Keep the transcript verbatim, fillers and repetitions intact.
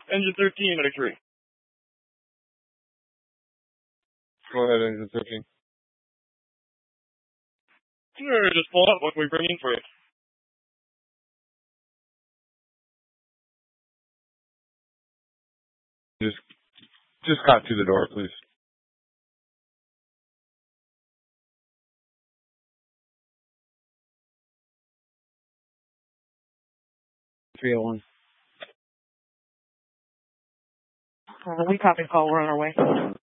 Engine thirteen, medic three. Go ahead, engine thirteen. Sure, just pull up. What can we bring in for you? Just, just got to the door, please. three oh one. Uh, we copy call. We're on our way.